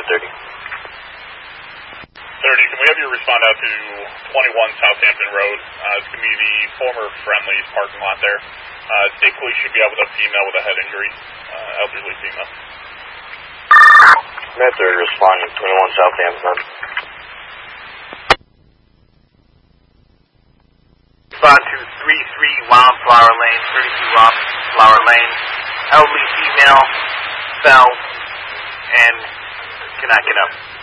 Met 30. 30, can we have you respond out to 21 Southampton Road? It's going to be the former Friendly's parking lot there. State police should be out with a female with a head injury, elderly female. Met 30, responding 21 Southampton. Respond to 33 Wildflower Lane, 32 Wildflower Lane. Elderly female fell and cannot get up.